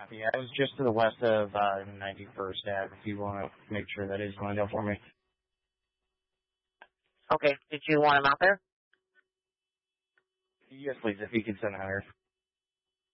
Yeah, I was just to the west of 91st Ave, if you want to make sure that is Glendale for me. Okay, did you want him out there? Yes, please, if you could send a hunter.